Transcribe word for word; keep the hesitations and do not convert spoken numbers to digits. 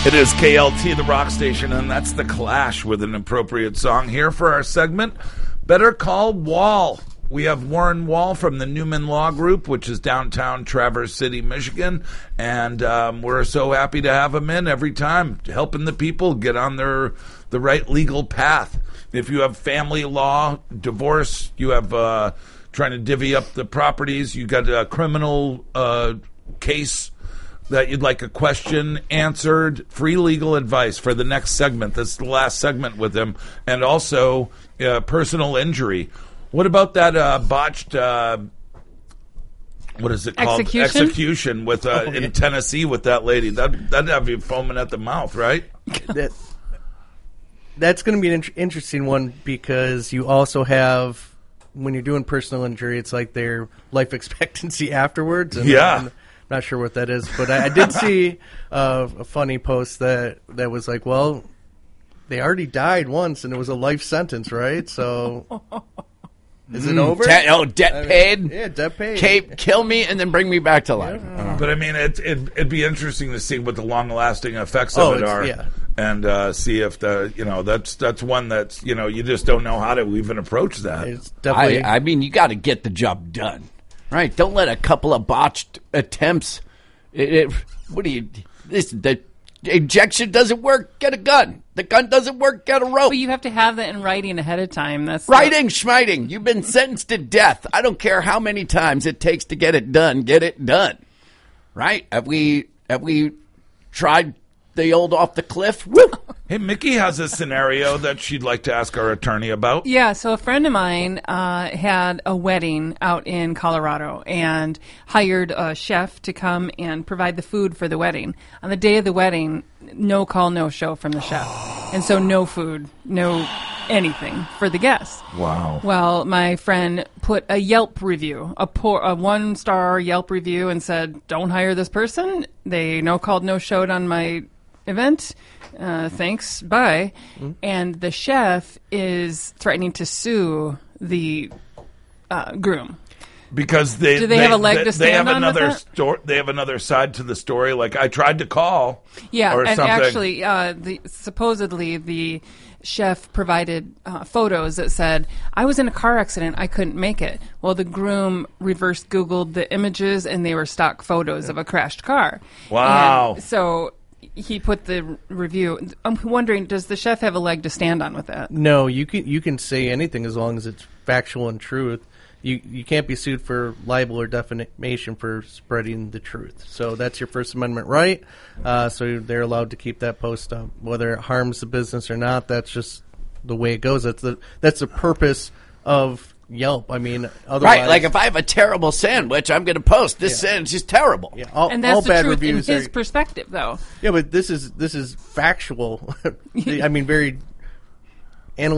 It is K L T, the rock station, and that's The Clash with an appropriate song here for our segment, Better Call Wall. We have Warren Wall from the Newman Law Group, which is downtown Traverse City, Michigan, and um, we're so happy to have him in every time, helping the people get on their the right legal path. If you have family law, divorce, you have uh, trying to divvy up the properties, you got a criminal uh, case that you'd like a question answered, free legal advice for the next segment. That's the last segment with him. And also uh, personal injury. What about that uh, botched, uh, what is it called? Execution? Execution with uh, Oh, yeah. in Tennessee with that lady. That, that'd have you foaming at the mouth, right? that that's going to be an in- interesting one because you also have, when you're doing personal injury, it's like their life expectancy afterwards. And, Yeah. and not sure what that is, but I, I did see uh, a funny post that, that was like, well, they already died once, and it was a life sentence, right? So is it over? De- oh, debt I mean, paid? Yeah, debt paid. Cape, kill me and then bring me back to life. Yeah. But I mean, it, it, it'd be interesting to see what the long-lasting effects Oh, of it it's- are, yeah. and uh, see if the you know that's that's one that's you know you just don't know how to even approach that. It's definitely. I, I mean, you got to get the job done, right? Don't let a couple of botched attempts. It, it, what do you? This the injection doesn't work. Get a gun. The gun doesn't work. Get a rope. But you have to have that in writing ahead of time. That's Writing, schmiting. You've been sentenced to death. I don't care how many times it takes to get it done. Get it done. Right? Have we have we tried the old off the cliff? Woo! Hey, Mickey has a scenario that she'd like to ask our attorney about. Yeah, so a friend of mine uh, had a wedding out in Colorado and hired a chef to come and provide the food for the wedding. On the day of the wedding, no call, no show from the chef. And so no food, no anything for the guests. Wow. Well, my friend put a Yelp review, a, poor, a one-star Yelp review, and said, don't hire this person. They no called, no showed on my event. Uh, thanks, bye. Mm-hmm. And the chef is threatening to sue the uh, groom. Because they Do they have a leg they, to stand they have on with another that? sto- They have another side to the story. Like I tried to call, Yeah, or and something. actually, uh, the supposedly the chef provided uh, photos that said, I was in a car accident, I couldn't make it. Well, the groom reverse Googled the images, and they were stock photos of a crashed car. Wow. And so he put the review. I'm wondering, does the chef have a leg to stand on with that? No, you can you can say anything as long as it's factual and truth. You you can't be sued for libel or defamation for spreading the truth. So that's your First Amendment right. Uh, so they're allowed to keep that post up, whether it harms the business or not. That's just the way it goes. That's the that's the purpose of Yelp. I mean, otherwise, Right, like if I have a terrible sandwich, I'm going to post this Yeah. sandwich is terrible. yeah, all, And that's all the bad truth in reviews his are, perspective, though. yeah, but this is this is factual. I mean, very